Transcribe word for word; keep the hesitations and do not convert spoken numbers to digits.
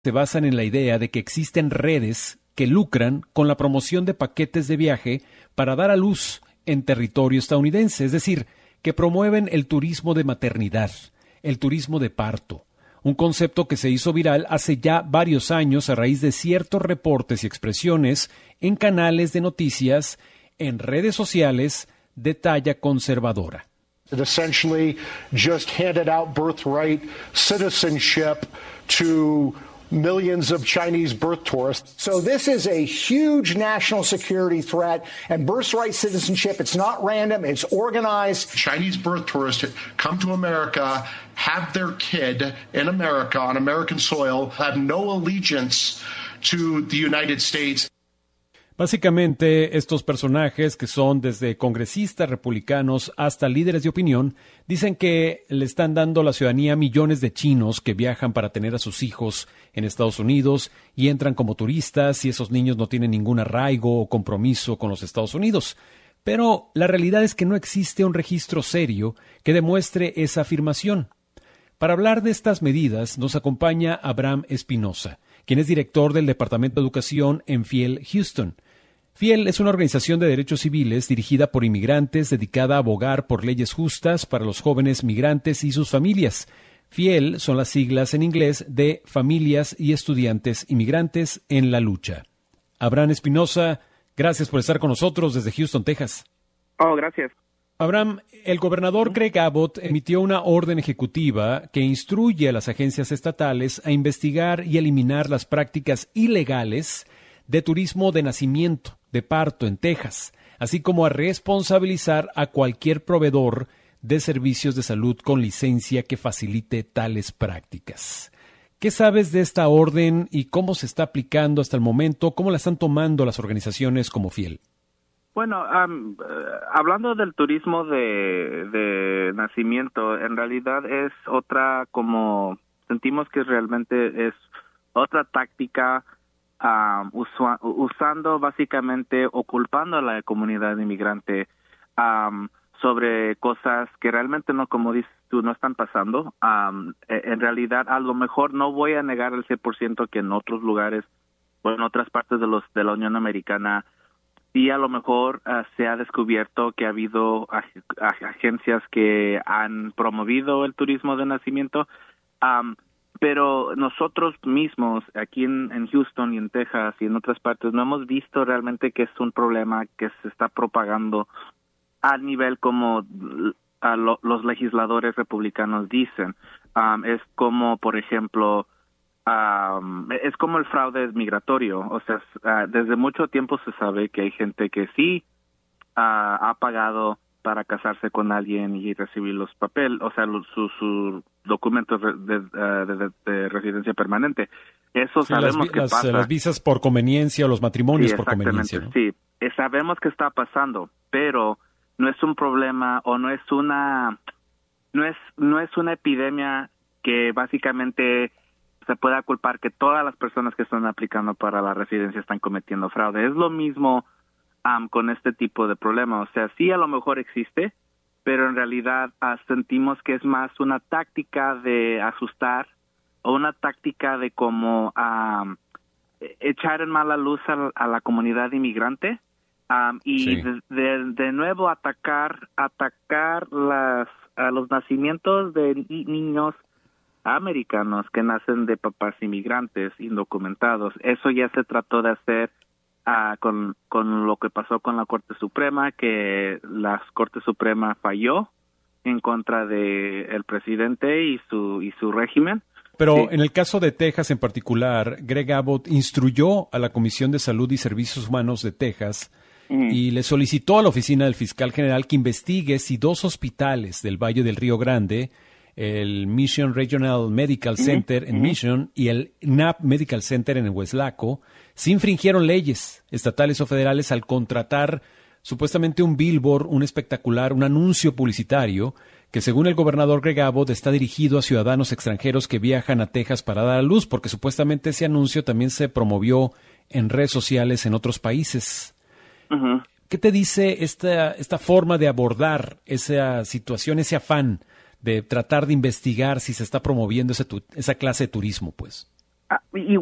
se basan en la idea de que existen redes que lucran con la promoción de paquetes de viaje para dar a luz en territorio estadounidense, es decir, que promueven el turismo de maternidad, el turismo de parto, un concepto que se hizo viral hace ya varios años a raíz de ciertos reportes y expresiones en canales de noticias, en redes sociales de talla conservadora. It essentially just handed out birthright citizenship to millions of Chinese birth tourists. So this is a huge national security threat, and birthright citizenship, it's not random, it's organized. Chinese birth tourists come to America, have their kid in America, on American soil, have no allegiance to the United States. Básicamente, estos personajes, que son desde congresistas republicanos hasta líderes de opinión, dicen que le están dando la ciudadanía a millones de chinos que viajan para tener a sus hijos en Estados Unidos y entran como turistas y esos niños no tienen ningún arraigo o compromiso con los Estados Unidos. Pero la realidad es que no existe un registro serio que demuestre esa afirmación. Para hablar de estas medidas nos acompaña Abraham Espinosa, quien es director del Departamento de Educación en Fiel Houston. Fiel es una organización de derechos civiles dirigida por inmigrantes dedicada a abogar por leyes justas para los jóvenes migrantes y sus familias. Fiel son las siglas en inglés de Familias y Estudiantes Inmigrantes en la Lucha. Abraham Espinosa, gracias por estar con nosotros desde Houston, Texas. Oh, gracias. Abraham, el gobernador Greg Abbott emitió una orden ejecutiva que instruye a las agencias estatales a investigar y eliminar las prácticas ilegales de turismo de nacimiento, de parto en Texas, así como a responsabilizar a cualquier proveedor de servicios de salud con licencia que facilite tales prácticas. ¿Qué sabes de esta orden y cómo se está aplicando hasta el momento? ¿Cómo la están tomando las organizaciones como Fiel? Bueno, um, uh, hablando del turismo de, de nacimiento, en realidad es otra, como sentimos que realmente es otra táctica um, usua, usando básicamente o culpando a la comunidad inmigrante um, sobre cosas que realmente no, como dices tú, no están pasando. Um, en realidad, a lo mejor no voy a negar el cien por ciento que en otros lugares o en otras partes de los de la Unión Americana sí, a lo mejor uh, se ha descubierto que ha habido ag- ag- agencias que han promovido el turismo de nacimiento, um, pero nosotros mismos aquí en, en Houston y en Texas y en otras partes no hemos visto realmente que es un problema que se está propagando a nivel como a lo, los legisladores republicanos dicen. Um, es como, por ejemplo, Um, es como el fraude migratorio, o sea, uh, desde mucho tiempo se sabe que hay gente que sí uh, ha pagado para casarse con alguien y recibir los papeles, o sea, los, sus su documentos de, de, de, de residencia permanente. Eso sí, sabemos las, que las, pasa. Las visas por conveniencia o los matrimonios sí, por conveniencia, ¿no? Sí, eh, sabemos que está pasando, pero no es un problema o no es una, no es, no es una epidemia que básicamente se pueda culpar que todas las personas que están aplicando para la residencia están cometiendo fraude. Es lo mismo um, con este tipo de problema. O sea, sí a lo mejor existe, pero en realidad uh, sentimos que es más una táctica de asustar o una táctica de como um, echar en mala luz a, a la comunidad inmigrante um, y sí. de, de, de nuevo atacar atacar las a los nacimientos de ni- niños americanos que nacen de papás inmigrantes indocumentados. Eso ya se trató de hacer uh, con, con lo que pasó con la Corte Suprema, que la Corte Suprema falló en contra de el presidente y su y su régimen. Pero sí. En el caso de Texas en particular, Greg Abbott instruyó a la Comisión de Salud y Servicios Humanos de Texas uh-huh. y le solicitó a la oficina del fiscal general que investigue si dos hospitales del Valle del Río Grande, el Mission Regional Medical Center uh-huh. en uh-huh. Mission y el N A P Medical Center en Weslaco, sí infringieron leyes estatales o federales al contratar supuestamente un billboard, un espectacular, un anuncio publicitario que según el gobernador Greg Abbott está dirigido a ciudadanos extranjeros que viajan a Texas para dar a luz, porque supuestamente ese anuncio también se promovió en redes sociales en otros países. Uh-huh. ¿Qué te dice esta, esta forma de abordar esa situación, ese afán de tratar de investigar si se está promoviendo ese tu, esa clase de turismo, pues? y